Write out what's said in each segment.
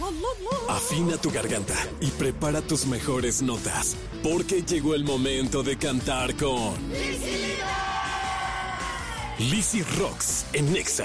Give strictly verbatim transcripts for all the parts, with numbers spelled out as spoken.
Afina tu garganta y prepara tus mejores notas, porque llegó el momento de cantar con Lizzy Rocks en Nexa.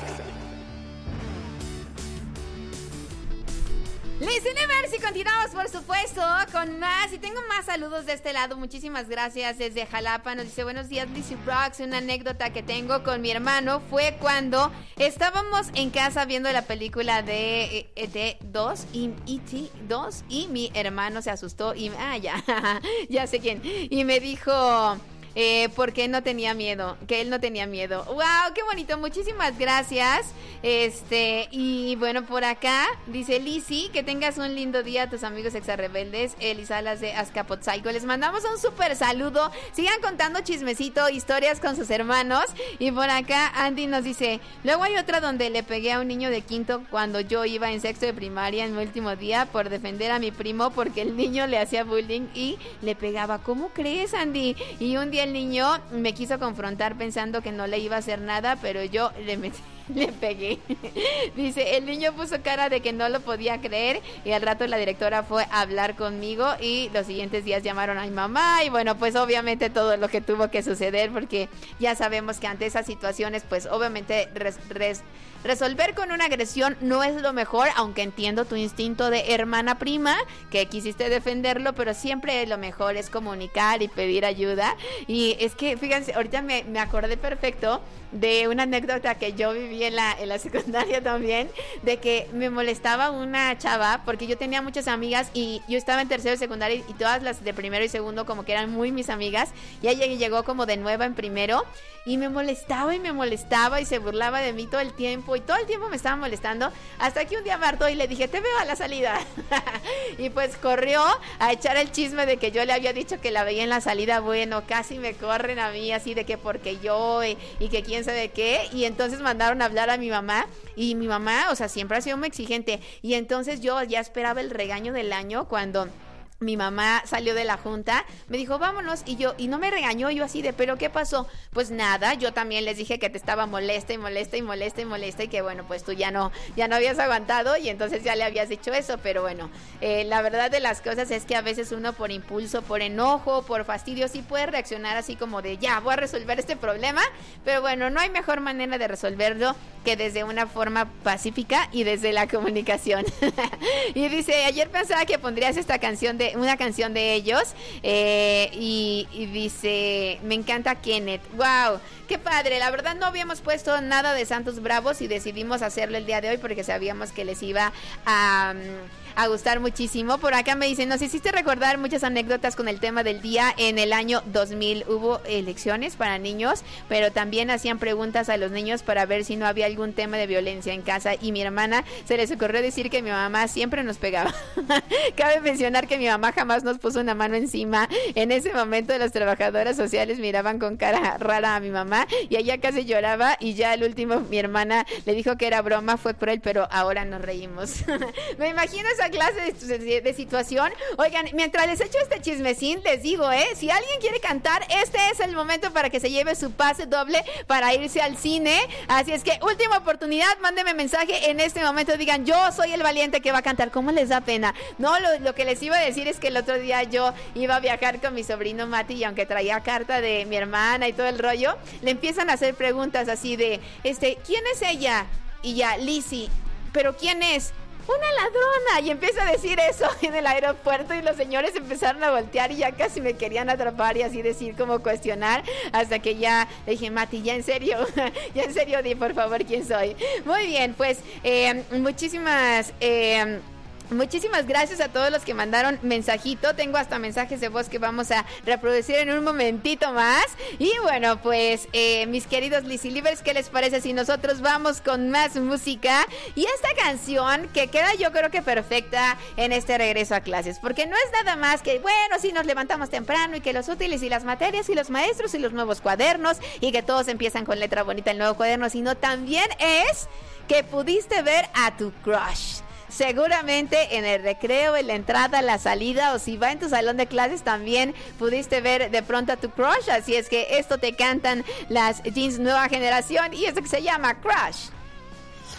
Listen Universe, y continuamos por supuesto con más, y tengo más saludos de este lado. Muchísimas gracias desde Jalapa. Nos dice: buenos días Lizzy Rocks, una anécdota que tengo con mi hermano fue cuando estábamos en casa viendo la película de E T dos y E T dos, y mi hermano se asustó y ah ya ya sé quién, y me dijo Eh, porque no tenía miedo, que él no tenía miedo. ¡Wow! ¡Qué bonito! Muchísimas gracias. Este, y bueno, por acá dice Lizzy, que tengas un lindo día a tus amigos exarrebeldes, Eli Salas de Azcapotzalco. Les mandamos un súper saludo. Sigan contando chismecito, historias con sus hermanos. Y por acá Andy nos dice: luego hay otra donde le pegué a un niño de quinto cuando yo iba en sexto de primaria en mi último día por defender a mi primo porque el niño le hacía bullying y le pegaba. ¿Cómo crees, Andy? Y un día el niño me quiso confrontar pensando que no le iba a hacer nada, pero yo le metí, le pegué. Dice, el niño puso cara de que no lo podía creer y al rato la directora fue a hablar conmigo y los siguientes días llamaron a mi mamá y bueno, pues obviamente todo lo que tuvo que suceder, porque ya sabemos que ante esas situaciones pues obviamente res, res, resolver con una agresión no es lo mejor, aunque entiendo tu instinto de hermana prima que quisiste defenderlo, pero siempre lo mejor es comunicar y pedir ayuda. Y es que fíjense, ahorita me, me acordé perfecto de una anécdota que yo viví en la, en la secundaria también, de que me molestaba una chava porque yo tenía muchas amigas y yo estaba en tercero de secundaria y todas las de primero y segundo como que eran muy mis amigas, y ella llegó como de nueva en primero y me molestaba y me molestaba y se burlaba de mí todo el tiempo y todo el tiempo me estaba molestando, hasta que un día me hartó y le dije: te veo a la salida. Y pues corrió a echar el chisme de que yo le había dicho que la veía en la salida. Bueno, casi me corren a mí así de que porque yo y, y que quién sabe qué, y entonces mandaron a hablar a mi mamá y mi mamá, o sea, siempre ha sido muy exigente, y entonces yo ya esperaba el regaño del año cuando mi mamá salió de la junta, me dijo vámonos, y yo, y no me regañó, yo así de, ¿pero qué pasó? Pues nada, yo también les dije que te estaba molesta y molesta y molesta y molesta y que bueno, pues tú ya no, ya no habías aguantado y entonces ya le habías dicho eso, pero bueno, eh, la verdad de las cosas es que a veces uno por impulso, por enojo, por fastidio, sí puede reaccionar así como de, ya, voy a resolver este problema, pero bueno, no hay mejor manera de resolverlo que desde una forma pacífica y desde la comunicación. Y dice, ayer pensaba que pondrías esta canción de una canción de ellos, eh, y, y dice, me encanta Kenneth. Wow, qué padre. La verdad no habíamos puesto nada de Santos Bravos y decidimos hacerlo el día de hoy porque sabíamos que les iba a, a gustar muchísimo. Por acá me dicen, nos hiciste recordar muchas anécdotas con el tema del día. En el año dos mil hubo elecciones para niños, pero también hacían preguntas a los niños para ver si no había algún tema de violencia en casa, y mi hermana se les ocurrió decir que mi mamá siempre nos pegaba. Cabe mencionar que mi mamá jamás nos puso una mano encima. En ese momento las trabajadoras sociales miraban con cara rara a mi mamá y ella casi lloraba, y ya al último mi hermana le dijo que era broma, fue cruel, pero ahora nos reímos. Me imagino esa clase de, de, de situación. Oigan, mientras les echo este chismecín, les digo, eh, si alguien quiere cantar, este es el momento para que se lleve su pase doble para irse al cine. Así es que última oportunidad, mándenme mensaje en este momento, digan, yo soy el valiente que va a cantar. ¿Cómo les da pena? No, lo, lo que les iba a decir es que el otro día yo iba a viajar con mi sobrino Mati, y aunque traía carta de mi hermana y todo el rollo, le empiezan a hacer preguntas así de, este, ¿quién es ella? Y ya, Lizzy, ¿pero quién es? Una ladrona, y empieza a decir eso en el aeropuerto, y los señores empezaron a voltear y ya casi me querían atrapar y así decir, como cuestionar, hasta que ya le dije, Mati, ya en serio, ya en serio, di por favor quién soy. Muy bien, pues eh, muchísimas... Eh, Muchísimas gracias a todos los que mandaron mensajito. Tengo hasta mensajes de voz que vamos a reproducir en un momentito más. Y bueno, pues eh, mis queridos Lizzy Livers, ¿qué les parece si nosotros vamos con más música? Y esta canción que queda yo creo que perfecta en este regreso a clases, porque no es nada más que, bueno, si nos levantamos temprano y que los útiles y las materias y los maestros y los nuevos cuadernos y que todos empiezan con letra bonita el nuevo cuaderno, sino también es que pudiste ver a tu crush. Seguramente en el recreo, en la entrada, la salida, o si va en tu salón de clases también pudiste ver de pronto a tu crush. Así es que esto te cantan las Jeans Nueva Generación y esto que se llama Crush.